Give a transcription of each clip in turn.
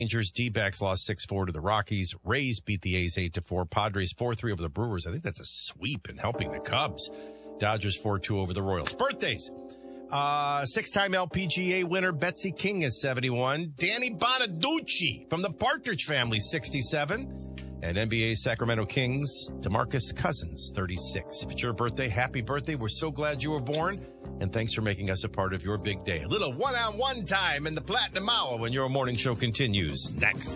Rangers. D-backs lost 6-4 to the Rockies. Rays beat the A's 8-4. Padres 4-3 over the Brewers. I think that's a sweep in helping the Cubs. Dodgers 4-2 over the Royals. Birthdays. Six-time LPGA winner Betsy King is 71. Danny Bonaducci from the Partridge Family, 67. And NBA Sacramento Kings, DeMarcus Cousins, 36. If it's your birthday, happy birthday. We're so glad you were born. And thanks for making us a part of your big day. A little one-on-one time in the Platinum Hour when your morning show continues next.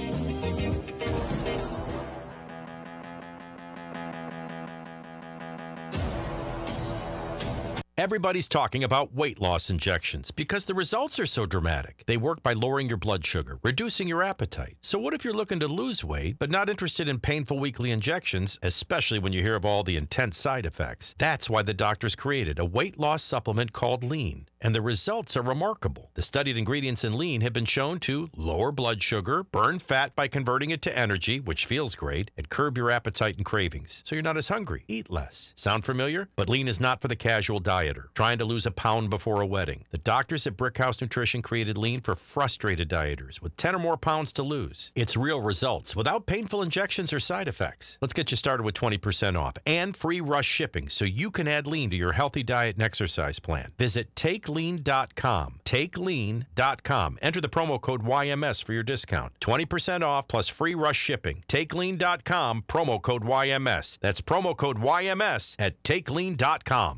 Everybody's talking about weight loss injections because the results are so dramatic. They work by lowering your blood sugar, reducing your appetite. So what if you're looking to lose weight but not interested in painful weekly injections, especially when you hear of all the intense side effects? That's why the doctors created a weight loss supplement called Lean. And the results are remarkable. The studied ingredients in Lean have been shown to lower blood sugar, burn fat by converting it to energy, which feels great, and curb your appetite and cravings. So you're not as hungry. Eat less. Sound familiar? But Lean is not for the casual dieter trying to lose a pound before a wedding. The doctors at Brickhouse Nutrition created Lean for frustrated dieters with 10 or more pounds to lose. It's real results without painful injections or side effects. Let's get you started with 20% off and free rush shipping so you can add Lean to your healthy diet and exercise plan. Visit TakeLean.com. TakeLean.com. Enter the promo code YMS for your discount. 20% off plus free rush shipping. TakeLean.com, promo code YMS. That's promo code YMS at TakeLean.com.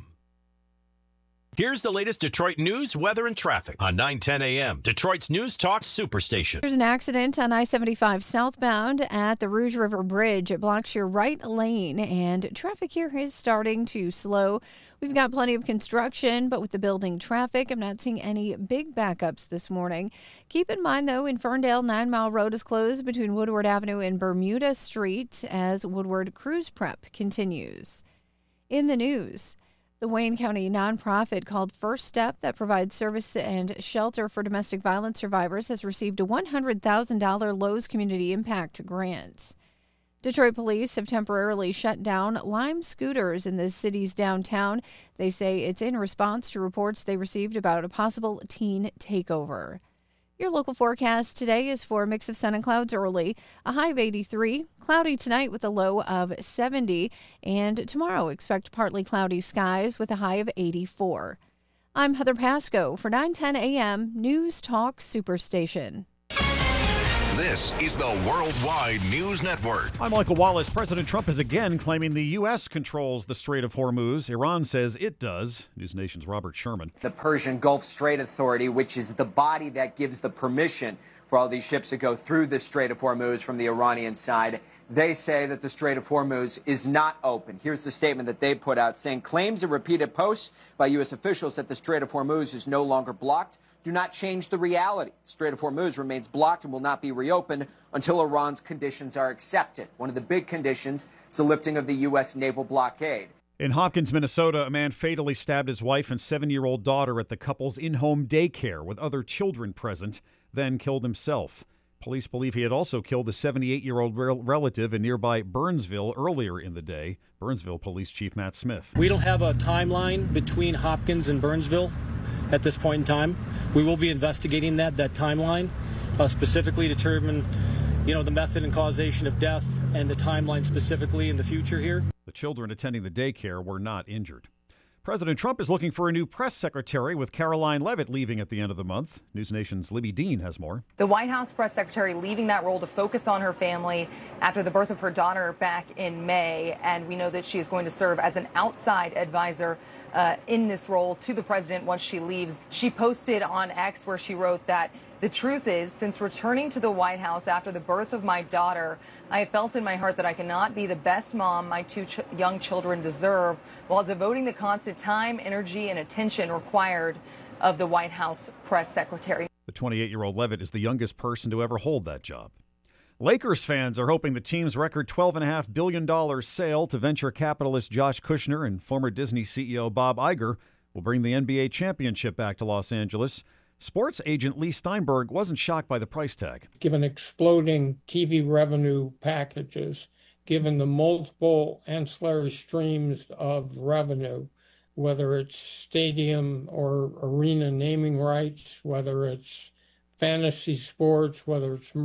Here's the latest Detroit news, weather, and traffic on 9:10 a.m. Detroit's News Talk Superstation. There's an accident on I-75 southbound at the Rouge River Bridge. It blocks your right lane, and traffic here is starting to slow. We've got plenty of construction, but with the building traffic, I'm not seeing any big backups this morning. Keep in mind, though, in Ferndale, 9 Mile Road is closed between Woodward Avenue and Bermuda Street as Woodward Cruise Prep continues. In the news, the Wayne County nonprofit called First Step that provides service and shelter for domestic violence survivors has received a $100,000 Lowe's Community Impact Grant. Detroit police have temporarily shut down Lime scooters in the city's downtown. They say it's in response to reports they received about a possible teen takeover. Your local forecast today is for a mix of sun and clouds early, a high of 83, cloudy tonight with a low of 70, and tomorrow expect partly cloudy skies with a high of 84. I'm Heather Pasco for 9:10 a.m. News Talk Superstation. This is the Worldwide News Network. I'm Michael Wallace. President Trump is again claiming the U.S. controls the Strait of Hormuz. Iran says it does. News Nation's Robert Sherman. The Persian Gulf Strait Authority, which is the body that gives the permission for all these ships to go through the Strait of Hormuz from the Iranian side, they say that the Strait of Hormuz is not open. Here's the statement that they put out saying claims and repeated posts by U.S. officials that the Strait of Hormuz is no longer blocked do not change the reality. The Strait of Hormuz remains blocked and will not be reopened until Iran's conditions are accepted. One of the big conditions is the lifting of the U.S. naval blockade. In Hopkins, Minnesota, a man fatally stabbed his wife and 7-year-old daughter at the couple's in-home daycare with other children present, then killed himself. Police believe he had also killed a 78-year-old relative in nearby Burnsville earlier in the day. Burnsville Police Chief Matt Smith. We don't have a timeline between Hopkins and Burnsville at this point in time. We will be investigating that timeline, specifically determine, the method and causation of death and the timeline specifically in the future here. The children attending the daycare were not injured. President Trump is looking for a new press secretary with Caroline Leavitt leaving at the end of the month. News Nation's Libby Dean has more. The White House press secretary leaving that role to focus on her family after the birth of her daughter back in May. And we know that she is going to serve as an outside advisor in this role to the president once she leaves. She posted on X where she wrote that the truth is, since returning to the White House after the birth of my daughter, I have felt in my heart that I cannot be the best mom my two young children deserve while devoting the constant time, energy, and attention required of the White House press secretary. The 28-year-old Leavitt is the youngest person to ever hold that job. Lakers fans are hoping the team's record $12.5 billion sale to venture capitalist Josh Kushner and former Disney CEO Bob Iger will bring the NBA championship back to Los Angeles. Sports agent Lee Steinberg wasn't shocked by the price tag. Given exploding TV revenue packages, given the multiple ancillary streams of revenue, whether it's stadium or arena naming rights, whether it's fantasy sports, whether it's